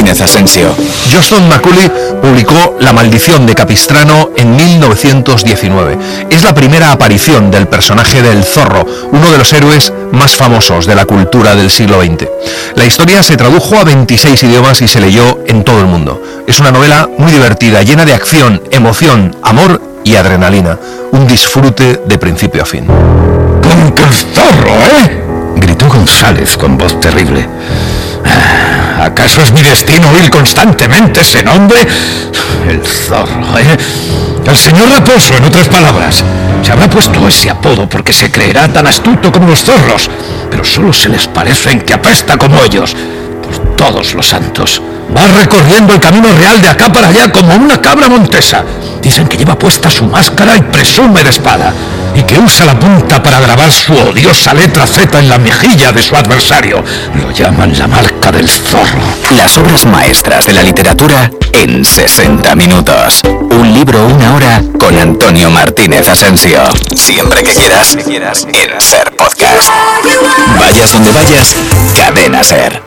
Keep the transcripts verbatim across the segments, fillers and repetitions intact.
Martínez Asensio. Johnston Macaulay publicó La maldición de Capistrano en mil novecientos diecinueve. Es la primera aparición del personaje del Zorro, uno de los héroes más famosos de la cultura del siglo veinte. La historia se tradujo a veintiséis idiomas y se leyó en todo el mundo. Es una novela muy divertida, llena de acción, emoción, amor y adrenalina. Un disfrute de principio a fin. ¡Con que el Zorro, eh! Gritó González con voz terrible. ¿Acaso es mi destino oír constantemente ese nombre? El Zorro, ¿eh? El señor Raposo, en otras palabras. Se habrá puesto ese apodo porque se creerá tan astuto como los zorros, pero solo se les parece en que apesta como ellos. Por todos los santos. Va recorriendo el camino real de acá para allá como una cabra montesa. Dicen que lleva puesta su máscara y presume de espada, y que usa la punta para grabar su odiosa letra Z en la mejilla de su adversario. Lo llaman la marca del zorro. Las obras maestras de la literatura en sesenta minutos. Un libro, una hora con Antonio Martínez Asensio. Siempre que quieras, en Ser Podcast. Vayas donde vayas, Cadena Ser.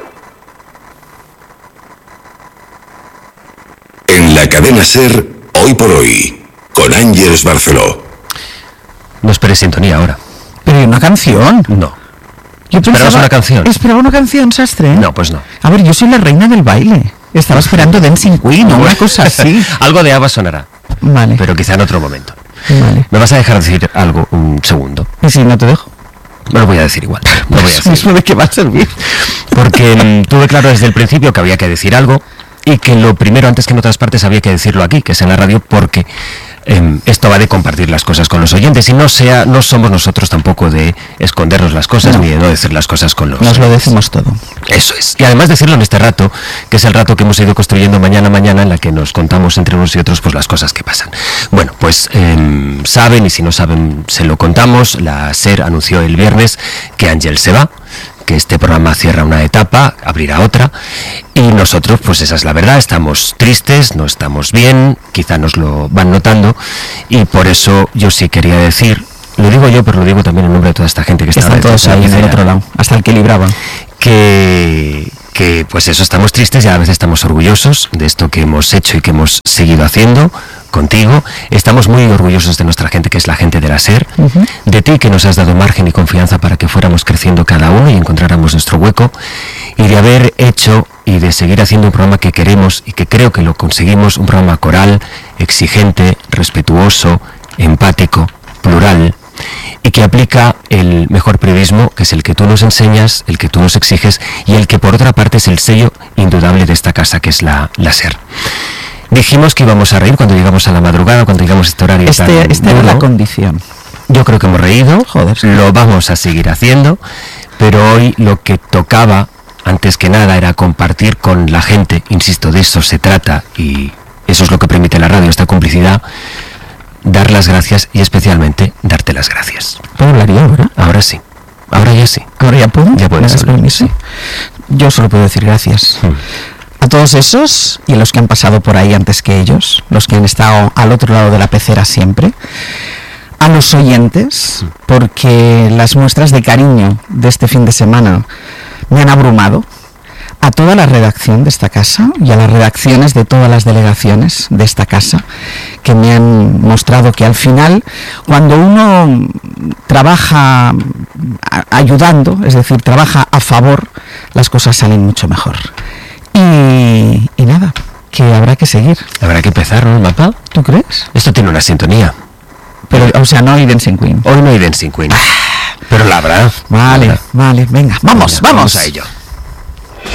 En la Cadena Ser, hoy por hoy, con Ángeles Barceló. No esperes sintonía ahora. Pero ¿y una canción? No. Yo ¿Esperabas pensaba, una canción? Esperaba una canción, Sastre. No, pues no. A ver, yo soy la reina del baile. Estaba esperando Dancing Queen o una cosa así. Algo de ABBA sonará. Vale. Pero quizá en otro momento. Vale. ¿Me vas a dejar decir algo un segundo? ¿Y si no te dejo? Me lo voy a decir igual. Me lo voy a decir. ¿Eso de qué va a servir? Porque mm, tuve claro desde el principio que había que decir algo y que lo primero, antes que en otras partes, había que decirlo aquí, que es en la radio, porque eh, esto va de compartir las cosas con los oyentes y no sea, no somos nosotros tampoco de escondernos las cosas, no, ni de no decir las cosas con los Nos oyentes. lo decimos todo. Eso es. Y además decirlo en este rato, que es el rato que hemos ido construyendo mañana a mañana, en la que nos contamos entre unos y otros pues las cosas que pasan. Bueno, pues eh, saben, y si no saben se lo contamos, la SER anunció el viernes que Ángel se va, que este programa cierra una etapa, abrirá otra, y nosotros, pues esa es la verdad, estamos tristes, no estamos bien, quizá nos lo van notando, y por eso yo sí quería decir, lo digo yo, pero lo digo también en nombre de toda esta gente que está Están todos ahí en el otro lado, hasta el que libraba. Que, que pues eso, estamos tristes y a la vez estamos orgullosos de esto que hemos hecho y que hemos seguido haciendo contigo. Estamos muy orgullosos de nuestra gente, que es la gente de la SER, uh-huh. de ti, que nos has dado margen y confianza para que fuéramos creciendo cada uno y encontráramos nuestro hueco, y de haber hecho y de seguir haciendo un programa que queremos y que creo que lo conseguimos, un programa coral, exigente, respetuoso, empático, plural, y que aplica el mejor periodismo, que es el que tú nos enseñas, el que tú nos exiges, y el que por otra parte es el sello indudable de esta casa, que es la, la SER. Dijimos que íbamos a reír cuando llegamos a la madrugada, cuando llegamos a este horario. Este, esta era la condición. Yo creo que hemos reído, joder, sí. Lo vamos a seguir haciendo, pero hoy lo que tocaba, antes que nada, era compartir con la gente, insisto, de eso se trata, y eso es lo que permite la radio, esta complicidad, dar las gracias y especialmente darte las gracias. ¿Puedo hablar yo ahora? Ahora sí, ahora ya sí. ¿Ahora ya puedo? Ya puedes hablar, sí. Yo solo puedo decir gracias. Hmm. A todos esos y a los que han pasado por ahí antes que ellos, los que han estado al otro lado de la pecera siempre, a los oyentes, porque las muestras de cariño de este fin de semana me han abrumado, a toda la redacción de esta casa y a las redacciones de todas las delegaciones de esta casa, que me han mostrado que al final, cuando uno trabaja ayudando, es decir, trabaja a favor, las cosas salen mucho mejor. Y, y nada, que habrá que seguir. Habrá que empezar, ¿no, Mapa? ¿Tú crees? Esto tiene una sintonía. Pero, o sea, no hay Dancing Queen. Hoy no hay Dancing Queen. Pero la habrá. Vale, la habrá. vale, venga, vamos, venga, vamos. Vamos a ello.